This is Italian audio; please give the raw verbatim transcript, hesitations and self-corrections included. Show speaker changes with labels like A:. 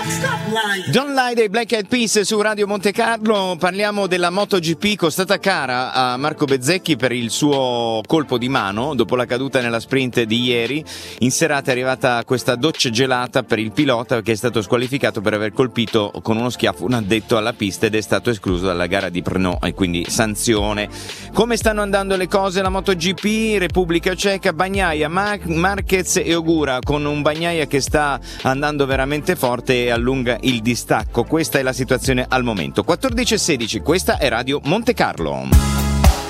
A: Don't Lie dei Black Eyed Peas su Radio Monte Carlo. Parliamo della MotoGP, costata cara a Marco Bezzecchi per il suo colpo di mano dopo la caduta nella sprint di ieri. In serata è arrivata questa doccia gelata per il pilota, che è stato squalificato per aver colpito con uno schiaffo un addetto alla pista ed è stato escluso dalla gara di Brno, e quindi sanzione. Come stanno andando le cose la MotoGP? Repubblica Ceca, Bagnaia, Mar- Marquez e Ogura, con un Bagnaia che sta andando veramente forte e allunga il distacco. Questa è la situazione al momento. quattordici e sedici, questa è Radio Monte Carlo.